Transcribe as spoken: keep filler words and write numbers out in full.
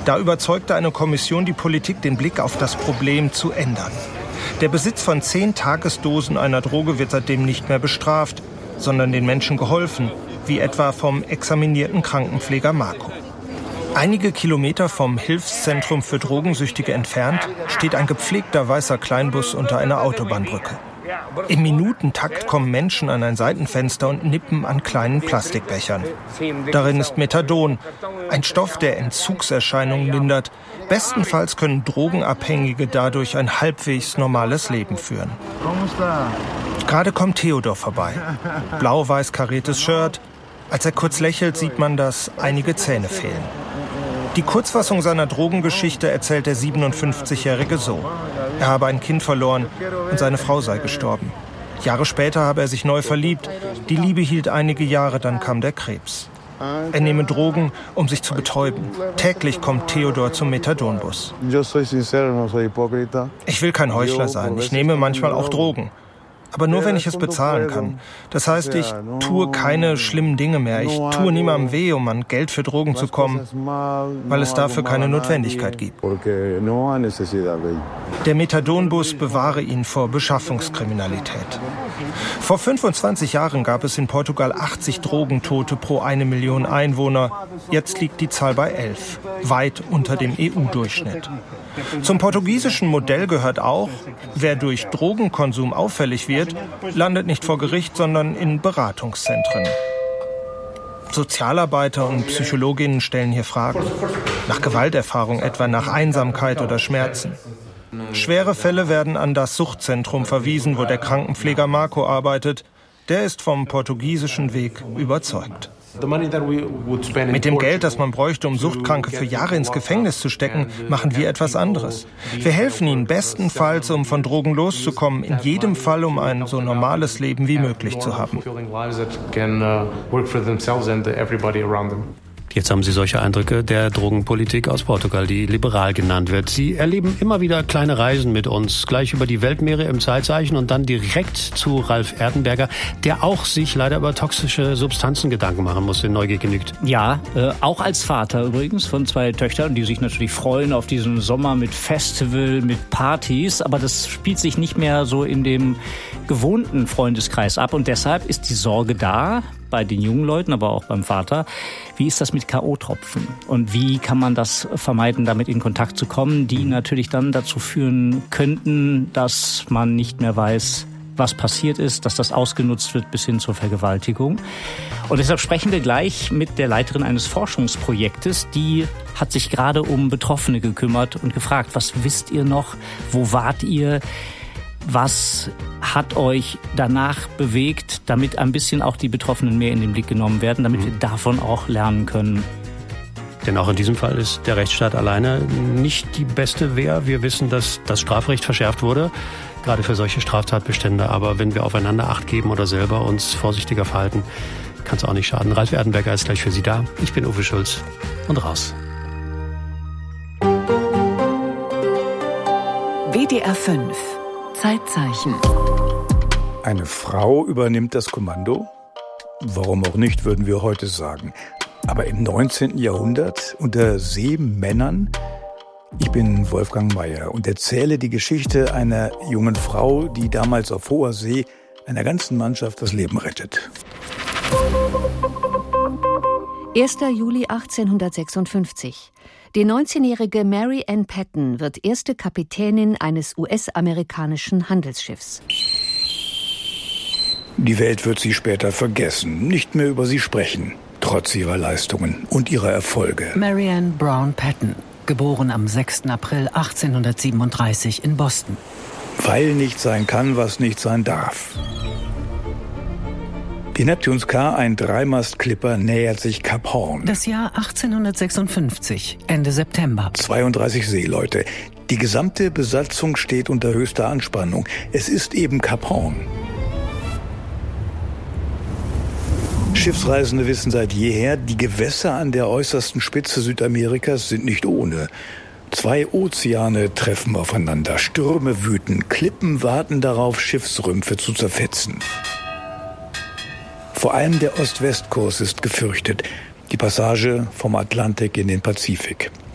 Da überzeugte eine Kommission die Politik, den Blick auf das Problem zu ändern. Der Besitz von zehn Tagesdosen einer Droge wird seitdem nicht mehr bestraft, sondern den Menschen geholfen, wie etwa vom examinierten Krankenpfleger Marco. Einige Kilometer vom Hilfszentrum für Drogensüchtige entfernt steht ein gepflegter weißer Kleinbus unter einer Autobahnbrücke. Im Minutentakt kommen Menschen an ein Seitenfenster und nippen an kleinen Plastikbechern. Darin ist Methadon, ein Stoff, der Entzugserscheinungen lindert. Bestenfalls können Drogenabhängige dadurch ein halbwegs normales Leben führen. Gerade kommt Theodor vorbei. Blau-weiß kariertes Shirt. Als er kurz lächelt, sieht man, dass einige Zähne fehlen. Die Kurzfassung seiner Drogengeschichte erzählt der siebenundfünfzigjährige so. Er habe ein Kind verloren und seine Frau sei gestorben. Jahre später habe er sich neu verliebt. Die Liebe hielt einige Jahre, dann kam der Krebs. Er nehme Drogen, um sich zu betäuben. Täglich kommt Theodor zum Methadonbus. Ich will kein Heuchler sein. Ich nehme manchmal auch Drogen. Aber nur, wenn ich es bezahlen kann. Das heißt, ich tue keine schlimmen Dinge mehr. Ich tue niemandem weh, um an Geld für Drogen zu kommen, weil es dafür keine Notwendigkeit gibt. Der Methadonbus bewahre ihn vor Beschaffungskriminalität. Vor fünfundzwanzig Jahren gab es in Portugal achtzig Drogentote pro eine Million Einwohner. Jetzt liegt die Zahl bei elf, weit unter dem E U-Durchschnitt. Zum portugiesischen Modell gehört auch, wer durch Drogenkonsum auffällig wird, landet nicht vor Gericht, sondern in Beratungszentren. Sozialarbeiter und Psychologinnen stellen hier Fragen. Nach Gewalterfahrung, etwa nach Einsamkeit oder Schmerzen. Schwere Fälle werden an das Suchtzentrum verwiesen, wo der Krankenpfleger Marco arbeitet. Der ist vom portugiesischen Weg überzeugt. Mit dem Geld, das man bräuchte, um Suchtkranke für Jahre ins Gefängnis zu stecken, machen wir etwas anderes. Wir helfen ihnen bestenfalls, um von Drogen loszukommen, in jedem Fall, um ein so normales Leben wie möglich zu haben. Jetzt haben Sie solche Eindrücke der Drogenpolitik aus Portugal, die liberal genannt wird. Sie erleben immer wieder kleine Reisen mit uns, gleich über die Weltmeere im Zeitzeichen und dann direkt zu Ralf Erdenberger, der auch sich leider über toxische Substanzen Gedanken machen muss, in Neugier genügt. Ja, äh, auch als Vater übrigens von zwei Töchtern, die sich natürlich freuen auf diesen Sommer mit Festival, mit Partys, aber das spielt sich nicht mehr so in dem gewohnten Freundeskreis ab und deshalb ist die Sorge da, bei den jungen Leuten, aber auch beim Vater. Wie ist das mit K O-Tropfen? Und wie kann man das vermeiden, damit in Kontakt zu kommen, die natürlich dann dazu führen könnten, dass man nicht mehr weiß, was passiert ist, dass das ausgenutzt wird bis hin zur Vergewaltigung. Und deshalb sprechen wir gleich mit der Leiterin eines Forschungsprojektes, die hat sich gerade um Betroffene gekümmert und gefragt, was wisst ihr noch? Wo wart ihr? Was hat euch danach bewegt, damit ein bisschen auch die Betroffenen mehr in den Blick genommen werden, damit wir davon auch lernen können? Denn auch in diesem Fall ist der Rechtsstaat alleine nicht die beste Wehr. Wir wissen, dass das Strafrecht verschärft wurde, gerade für solche Straftatbestände. Aber wenn wir aufeinander Acht geben oder selber uns vorsichtiger verhalten, kann es auch nicht schaden. Ralf Erdenberger ist gleich für Sie da. Ich bin Uwe Schulz und raus. W D R fünf Zeitzeichen. Eine Frau übernimmt das Kommando? Warum auch nicht, würden wir heute sagen. Aber im neunzehnten Jahrhundert unter Seemännern? Ich bin Wolfgang Mayer und erzähle die Geschichte einer jungen Frau, die damals auf hoher See einer ganzen Mannschaft das Leben rettet. erster Juli achtzehnhundertsechsundfünfzig. Die neunzehnjährige Mary Ann Patton wird erste Kapitänin eines U S-amerikanischen Handelsschiffs. Die Welt wird sie später vergessen, nicht mehr über sie sprechen, trotz ihrer Leistungen und ihrer Erfolge. Mary Ann Brown Patton, geboren am sechsten April achtzehnhundertsiebenunddreißig in Boston. Weil nicht sein kann, was nicht sein darf. Die Neptuns K, ein Dreimast-Clipper, nähert sich Kap Horn. Das Jahr achtzehnhundertsechsundfünfzig, Ende September. zweiunddreißig Seeleute. Die gesamte Besatzung steht unter höchster Anspannung. Es ist eben Kap Horn. Schiffsreisende wissen seit jeher, die Gewässer an der äußersten Spitze Südamerikas sind nicht ohne. Zwei Ozeane treffen aufeinander, Stürme wüten, Klippen warten darauf, Schiffsrümpfe zu zerfetzen. Vor allem der Ost-West-Kurs ist gefürchtet, die Passage vom Atlantik in den Pazifik.